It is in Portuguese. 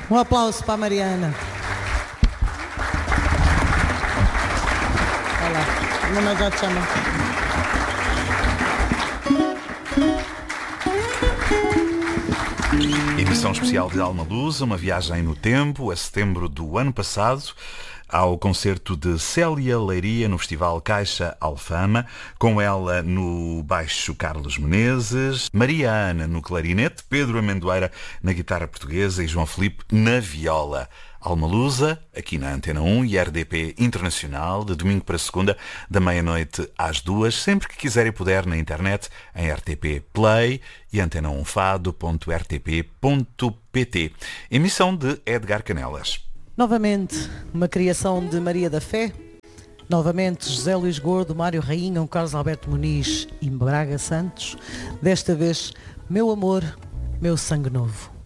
Um aplauso para a Mariana. Olha lá, a mamãe já te chama. Edição especial de Alma Luz, uma viagem no tempo, a setembro do ano passado, ao concerto de Célia Leiria no Festival Caixa Alfama, com ela no baixo Carlos Menezes, Maria Ana no clarinete, Pedro Amendoeira na guitarra portuguesa e João Filipe na viola. Alma Lusa, aqui na Antena 1 e RDP Internacional, de domingo para segunda, da meia-noite às 2, sempre que quiser e puder na internet, em RTP Play e antena1fado.rtp.pt. Emissão de Edgar Canelas. Novamente, uma criação de Maria da Fé. Novamente, José Luís Gordo, Mário Rainha, Carlos Alberto Muniz e Braga Santos. Desta vez, Meu Amor, Meu Sangue Novo.